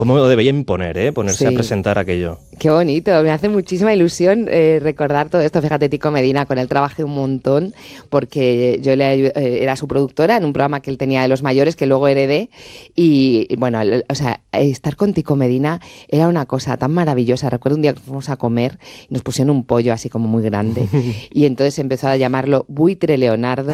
Cómo debía imponer, ponerse a Sí. presentar aquello. Qué bonito, me hace muchísima ilusión recordar todo esto. Fíjate, Tico Medina, con él trabajé un montón porque yo era su productora en un programa que él tenía de los mayores que luego heredé y bueno, o sea, estar con Tico Medina era una cosa tan maravillosa. Recuerdo un día que fuimos a comer y nos pusieron un pollo así como muy grande y entonces empezó a llamarlo Buitre Leonardo.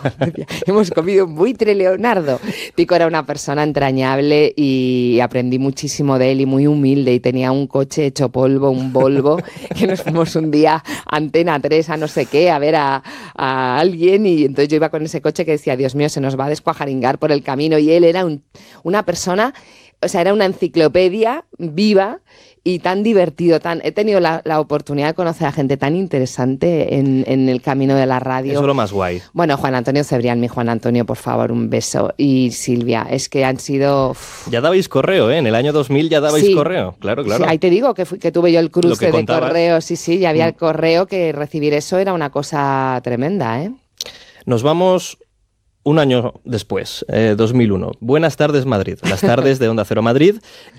Hemos comido un buitre Leonardo. Tico era una persona entrañable y aprendí muchísimo de él y muy humilde, y tenía un coche hecho polvo, un Volvo, que nos fuimos un día a Antena 3 a no sé qué, a ver a alguien, y entonces yo iba con ese coche que decía, Dios mío, se nos va a descuajaringar por el camino, y él era una persona, o sea, era una enciclopedia viva y tan divertido. He tenido la oportunidad de conocer a gente tan interesante en el camino de la radio. Eso es lo más guay. Bueno, Juan Antonio Cebrián, mi Juan Antonio, por favor, un beso. Y Silvia, es que han sido... Ya dabais correo, ¿eh? En el año 2000 ya dabais Sí. correo. Claro. Sí, ahí te digo que tuve yo el Lo cruce que de contabas. correo. Sí, ya había el correo, que recibir eso era una cosa tremenda, ¿eh? Nos vamos un año después, 2001. Buenas tardes, Madrid. Las tardes de Onda Cero Madrid.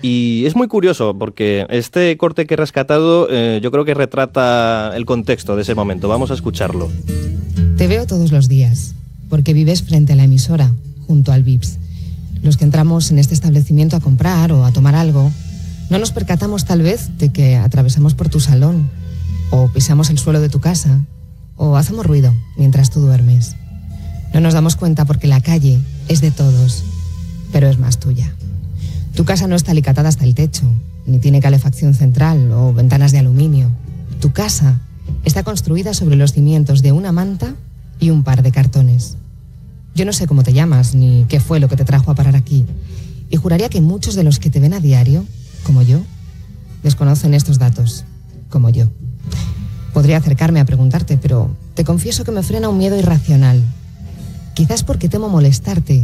Y es muy curioso porque este corte que he rescatado yo creo que retrata el contexto de ese momento. Vamos a escucharlo. Te veo todos los días, porque vives frente a la emisora, junto al Vips. Los que entramos en este establecimiento a comprar o a tomar algo, no nos percatamos tal vez de que atravesamos por tu salón, o pisamos el suelo de tu casa, o hacemos ruido mientras tú duermes. No nos damos cuenta porque la calle es de todos, pero es más tuya. Tu casa no está alicatada hasta el techo, ni tiene calefacción central o ventanas de aluminio. Tu casa está construida sobre los cimientos de una manta y un par de cartones. Yo no sé cómo te llamas, ni qué fue lo que te trajo a parar aquí, y juraría que muchos de los que te ven a diario, como yo, desconocen estos datos, como yo. Podría acercarme a preguntarte, pero te confieso que me frena un miedo irracional. Quizás porque temo molestarte,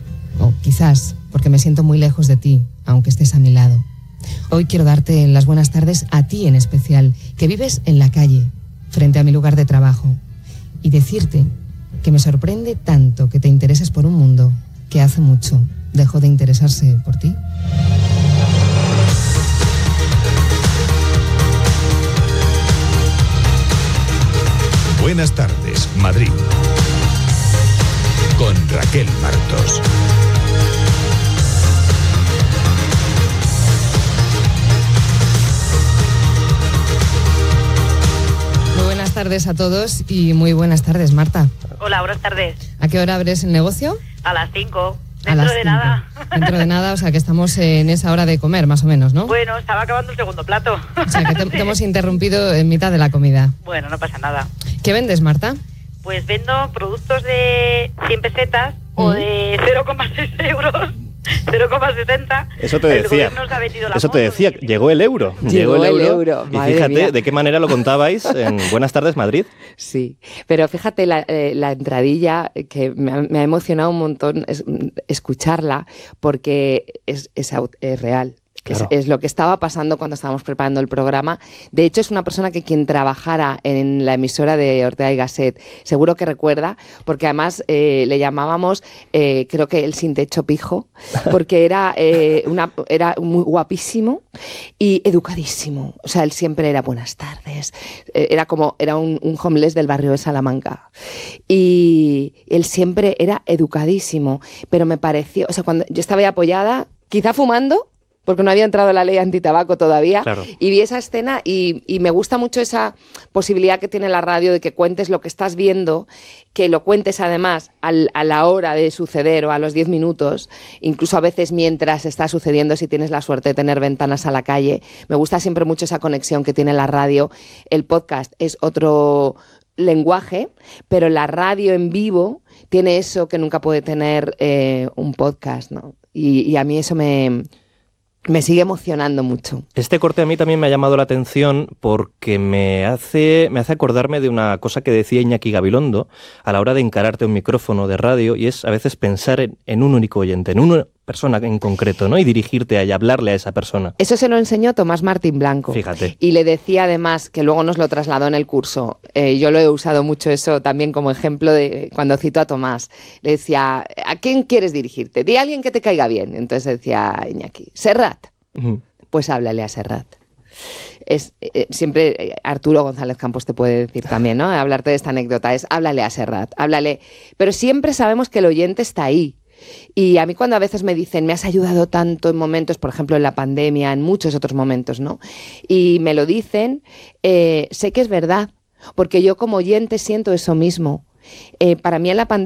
o quizás porque me siento muy lejos de ti, aunque estés a mi lado. Hoy quiero darte las buenas tardes a ti en especial, que vives en la calle, frente a mi lugar de trabajo, y decirte que me sorprende tanto que te intereses por un mundo que hace mucho dejó de interesarse por ti. Buenas tardes, Madrid. Con Raquel Martos. Muy buenas tardes a todos y muy buenas tardes, Marta. Hola, buenas tardes. ¿A qué hora abres el negocio? A las 5. A las Dentro de 5. nada. Dentro de nada, o sea que estamos en esa hora de comer, más o menos, ¿no? Bueno, estaba acabando el segundo plato. O sea que te hemos interrumpido en mitad de la comida. Bueno, no pasa nada. ¿Qué vendes, Marta? Pues vendo productos de 100 pesetas o de 0,6 euros, 0,60. Eso te decía. El gobierno nos ha vendido la Eso te moto decía. y- Llegó el euro. Llegó el euro, Y madre fíjate mía. de qué manera lo contabais en Buenas tardes, Madrid. Sí, pero fíjate la entradilla que me ha emocionado un montón escucharla, porque es real. Claro. Es lo que estaba pasando cuando estábamos preparando el programa. De hecho, es una persona que quien trabajara en la emisora de Ortega y Gasset seguro que recuerda, porque además le llamábamos, creo que el sin techo pijo, porque era muy guapísimo y educadísimo. O sea, él siempre era buenas tardes. Era un homeless del barrio de Salamanca. Y él siempre era educadísimo, pero me pareció, o sea, cuando yo estaba ahí apoyada, quizá fumando, porque no había entrado la ley antitabaco todavía, Claro. y vi esa escena y me gusta mucho esa posibilidad que tiene la radio de que cuentes lo que estás viendo, que lo cuentes además a la hora de suceder o a los 10 minutos, incluso a veces mientras está sucediendo, si tienes la suerte de tener ventanas a la calle. Me gusta siempre mucho esa conexión que tiene la radio. El podcast es otro lenguaje, pero la radio en vivo tiene eso que nunca puede tener un podcast, ¿no? Y a mí eso me sigue emocionando mucho. Este corte a mí también me ha llamado la atención porque me hace acordarme de una cosa que decía Iñaki Gabilondo a la hora de encararte un micrófono de radio, y es a veces pensar en un único oyente, en una persona en concreto, ¿no? Y dirigirte a ella, hablarle a esa persona. Eso se lo enseñó Tomás Martín Blanco. Fíjate. Y le decía además, que luego nos lo trasladó en el curso, yo lo he usado mucho eso también como ejemplo de cuando cito a Tomás. Le decía, ¿a quién quieres dirigirte? Di a alguien que te caiga bien. Entonces decía Iñaki, Serrat. pues háblale a Serrat. Siempre Arturo González Campos te puede decir también, ¿no? Hablarte de esta anécdota, es háblale a Serrat, háblale. Pero siempre sabemos que el oyente está ahí. Y a mí cuando a veces me dicen, me has ayudado tanto en momentos, por ejemplo en la pandemia, en muchos otros momentos, ¿no? Y me lo dicen, sé que es verdad, porque yo como oyente siento eso mismo. Para mí en la pandemia